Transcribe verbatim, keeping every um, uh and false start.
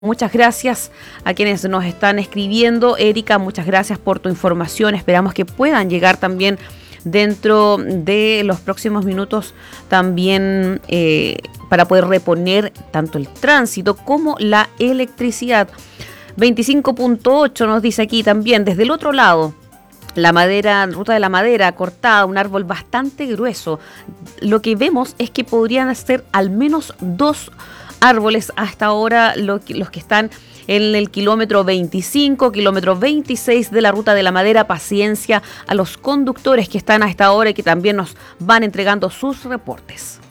Muchas gracias a quienes nos están escribiendo. Erika, muchas gracias por tu información. Esperamos que puedan llegar también dentro de los próximos minutos también eh, para poder reponer tanto el tránsito como la electricidad. veinticinco punto ocho nos dice aquí también, desde el otro lado. La madera, ruta de la madera cortada, un árbol bastante grueso. Lo que vemos es que podrían ser al menos dos árboles hasta ahora los que, los que están en el kilómetro veinticinco, kilómetro veintiséis de la ruta de la madera. Paciencia a los conductores que están hasta ahora y que también nos van entregando sus reportes.